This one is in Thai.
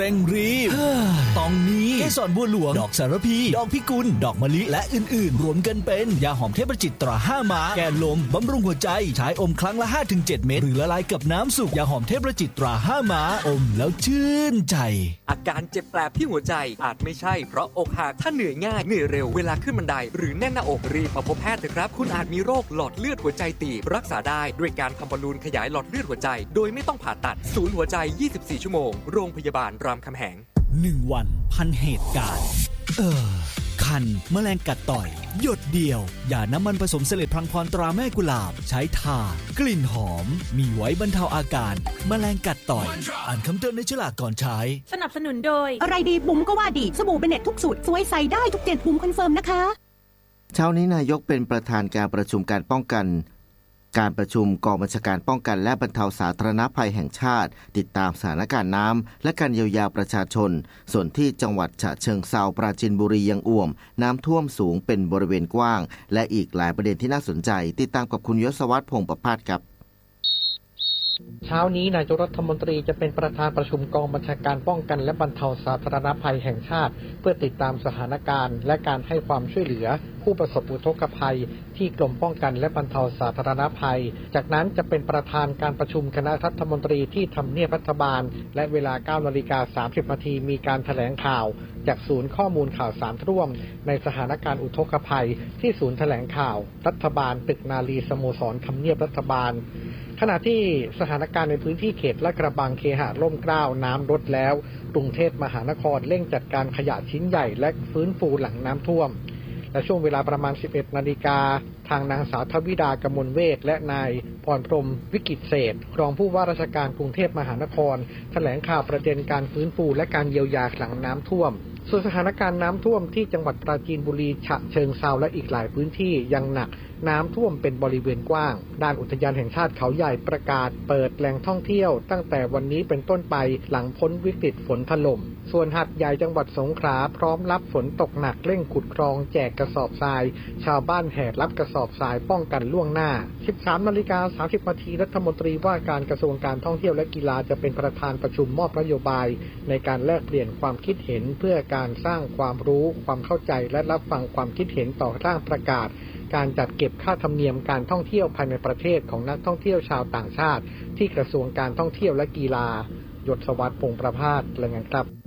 เร่งรีบต้องมีเกสรบัวหลวงดอกสารพีดอกพิกุลดอกมะลิและอื่นๆรวมกันเป็นยาหอมเทพจิตตรา5 ม้าแก้ลมบำรุงหัวใจใช้อมครั้งละ 5-7 เม็ดหรือละลายกับน้ำสุกยาหอมเทพจิตตรา5 ม้าอมแล้วชื่นใจอาการเจ็บแปลบที่หัวใจอาจไม่ใช่เพราะอกหักถ้าเหนื่อยง่ายเหนื่อยเร็วเวลาขึ้นบันไดหรือแน่นหน้าอกรีบมาพบแพทย์เถอะครับคุณอาจมีโรคหลอดเลือดหัวใจตีบรักษาได้ด้วยการทำบอลลูนขยายหลอดเลือดหัวใจโดยไม่ต้องผ่าตัดศูนย์หัวใจ24 ชั่วโมงโรงพยาบาลรามคำแหง 1 วันพันเหตุการณ์คันแมลงกัดต่อยหยดเดียวยาน้ำมันผสมเสลดพลังพรตราแม่กุหลาบใช้ทากลิ่นหอมมีไว้บรรเทาอาการแมลงกัดต่อยอ่านคำเตือนในฉลากก่อนใช้สนับสนุนโดยอะไรดีบุ๋มก็ว่าดีสบู่เบเน็ตทุกสูตรสวยใสได้ทุก7บุ๋มคอนเฟิร์มนะคะเช้านี้นายกเป็นประธานการประชุมการป้องกันการประชุมกองบัญชาการป้องกันและบรรเทาสาธารณภัยแห่งชาติติดตามสถานการณ์น้ำและการเยียวยาประชาชนส่วนที่จังหวัดฉะเชิงเทราปราจีนบุรียังอ่วมน้ำท่วมสูงเป็นบริเวณกว้างและอีกหลายประเด็นที่น่าสนใจติดตามกับคุณยศวัฒน์พงษ์ประภาสครับเช้านี้นายกรัฐมนตรีจะเป็นประธานประชุมกองบัญชาการป้องกันและบรรเทาสาธารณภัยแห่งชาติเพื่อติดตามสถานการณ์และการให้ความช่วยเหลือผู้ประสบอุทกภัยที่กรมป้องกันและบรรเทาสาธารณภัยจากนั้นจะเป็นประธานการประชุมคณะรัฐมนตรีที่ทำเนียบรัฐบาลและเวลา 9:30 น.มีการแถลงข่าวจากศูนย์ข้อมูลข่าวสารร่วมในสถานการณ์อุทกภัยที่ศูนย์แถลงข่าวรัฐบาลตึกนาลีสโมสรทำเนียบรัฐบาลขณะที่สถานการณ์ในพื้นที่เขตลาดกระบังเคหะร่มเกล้าน้ำลดแล้วกรุงเทพมหานครเร่งจัดการขยะชิ้นใหญ่และฟื้นฟูหลังน้ำท่วมและช่วงเวลาประมาณ 11 นาฬิกาทางนางสาวทวิดากมลเวชและนายพรพรหมวิกิตเศรษฐ์รองผู้ว่าราชการกรุงเทพมหานครแถลงข่าวประเด็นการฟื้นฟูและการเยียวยาหลังน้ำท่วมส่วนสถานการณ์น้ำท่วมที่จังหวัดปราจีนบุรีฉะเชิงเทราและอีกหลายพื้นที่ยังหนักน้ำท่วมเป็นบริเวณกว้างด้านอุทยานแห่งชาติเขาใหญ่ประกาศเปิดแหล่งท่องเที่ยวตั้งแต่วันนี้เป็นต้นไปหลังพ้นวิกฤตฝนถล่มส่วนหาดใหญ่จังหวัดสงขลาพร้อมรับฝนตกหนักเร่งขุดคลองแจกกระสอบทรายชาวบ้านแห่รับกระสอบทรายป้องกันล่วงหน้า 13:30 น.รัฐมนตรีว่าการกระทรวงการท่องเที่ยวและกีฬาจะเป็นประธานประชุมมอบนโยบายในการแลกเปลี่ยนความคิดเห็นเพื่อการสร้างความรู้ความเข้าใจและรับฟังความคิดเห็นต่อร่างประกาศการจัดเก็บค่าธรรมเนียมการท่องเที่ยวภายในประเทศของนักท่องเที่ยวชาวต่างชาติที่กระทรวงการท่องเที่ยวและกีฬายศวัฒน์พงษ์ประภาสรายงานครับ